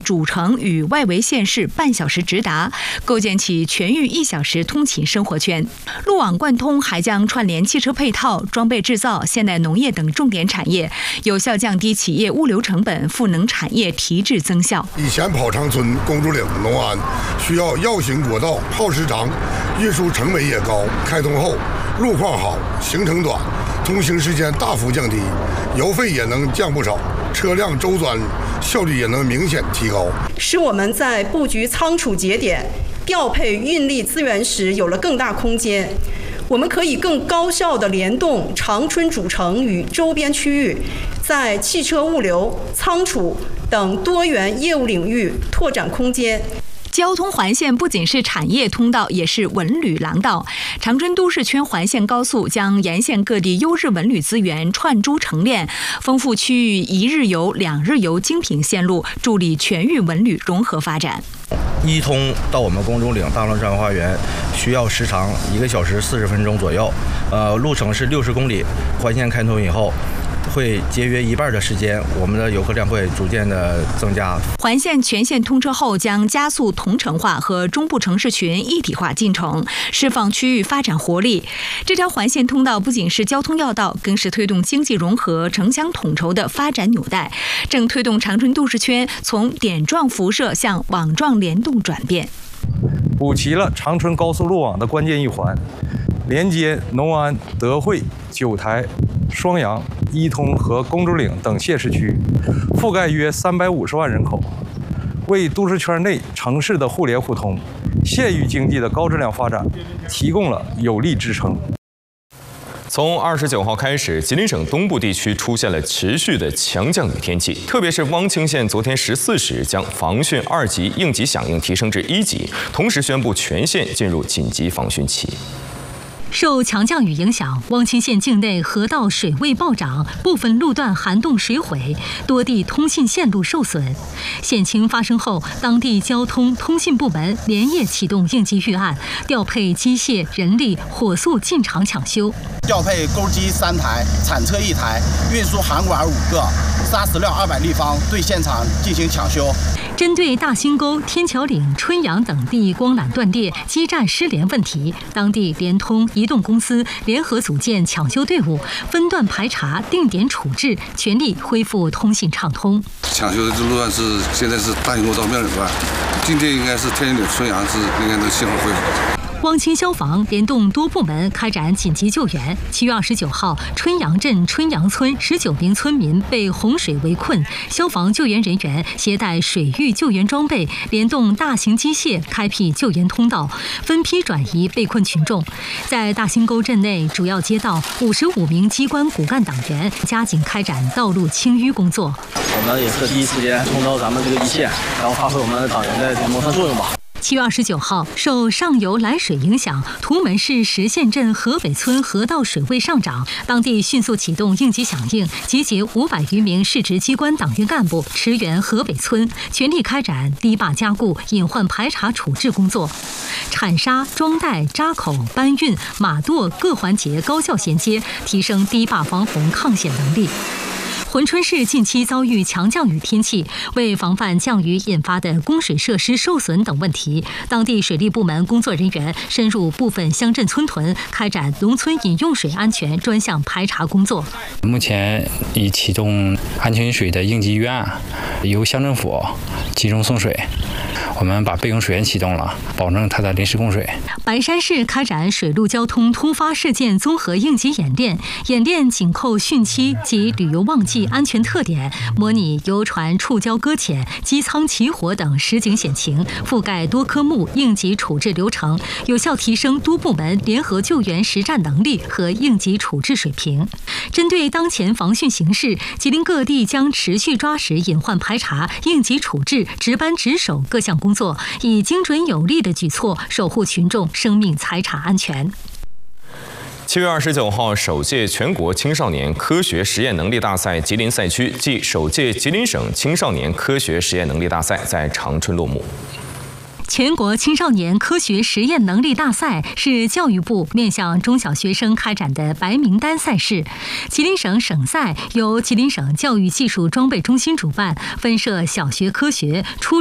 主城与外围县市半小时直达，构建起全域1小时通勤生活圈。路网贯通还将串联汽车配套、装备制造、现代农业等重点产业，有效降低企业物流成本，赋能产业提质增效。 以前跑长春、公主岭、农安需要绕行国道，耗时长，运输成本也高。开通后，路况好，行程短，通行时间大幅降低，油费也能降不少，车辆周转效率也能明显提高， 使我们在布局仓储节点、调配运力资源时有了更大空间。我们可以更高效地联动长春主城与周边区域，在汽车物流、仓储等多元业务领域拓展空间。 交通环线不仅是产业通道，也是文旅廊道。长春都市圈环线高速将沿线各地优质文旅资源串珠成链，丰富区域1日游、2日游精品线路，助力全域文旅融合发展。 一通到我们公主岭大浪山花园需要时长1个小时40分钟左右，路程是60公里。环线开通以后，会节约1半的时间，我们的游客量会逐渐的增加。 环线全线通车后，将加速同城化和中部城市群一体化进程，释放区域发展活力。这条环线通道不仅是交通要道，更是推动经济融合、城乡统筹的发展纽带，正推动长春都市圈从点状辐射向网状联动转变。 补齐了长春高速路网的关键一环，连接农安、德惠、九台、双阳、伊通和公主岭等县市区，覆盖约350万人口，为都市圈内城市的互联互通、县域经济的高质量发展提供了有力支撑。 从29号开始，吉林省东部地区出现了持续的强降雨天气，特别是汪清县昨天14时将防汛2级应急响应提升至1级，同时宣布全县进入紧急防汛期。 受强降雨影响，汪清县境内河道水位暴涨，部分路段涵洞水毁，多地通信线路受损。险情发生后，当地交通通信部门连夜启动应急预案，调配机械、人力，火速进场抢修。 调配钩机3台、铲车1台、运输涵管5个、砂石料200立方，对现场进行抢修。 针对大兴沟、天桥岭、春阳等地光缆断裂、基站失联问题，当地联通、移动公司联合组建抢修队伍，分段排查、定点处置，全力恢复通信畅通。 抢修的这路段现在是大兴沟到庙岭段，今天应该是天桥岭、春阳应该能信号恢复。 汪清消防联动多部门开展紧急救援。7月29号，春阳镇春阳村19名村民被洪水围困，消防救援人员携带水域救援装备，联动大型机械开辟救援通道，分批转移被困群众。在大兴沟镇内主要街道，55名机关骨干党员加紧开展道路清淤工作。 我们也是第一时间冲到咱们这个一线，然后发挥我们党员的模范作用吧。 7月29号，受上游来水影响，图门市石县镇河北村河道水位上涨，当地迅速启动应急响应，集结500余名市直机关党员干部驰援河北村，全力开展堤坝加固、隐患排查处置工作，铲沙、装袋、扎口、搬运、码垛各环节高效衔接，提升堤坝防洪抗险能力。珲春市近期遭遇强降雨天气，为防范降雨引发的供水设施受损等问题，当地水利部门工作人员深入部分乡镇村屯，开展农村饮用水安全专项排查工作。 目前已启动安全饮水的应急预案，由乡政府集中送水。我们把备用水源启动了，保证它的临时供水。 白山市开展水陆交通突发事件综合应急演练，演练紧扣汛期及旅游旺季安全特点，模拟游船触礁搁浅、机舱起火等实景险情，覆盖多科目应急处置流程，有效提升多部门联合救援实战能力和应急处置水平。针对当前防汛形势，吉林各地将持续抓实隐患排查、应急处置、值班值守各项工作，以精准有力的举措守护群众生命财产安全。 7月29号，首届全国青少年科学实验能力大赛吉林赛区暨首届吉林省青少年科学实验能力大赛在长春落幕。 全国青少年科学实验能力大赛是教育部面向中小学生开展的白名单赛事。吉林省省赛由吉林省教育技术装备中心主办，分设小学科学、初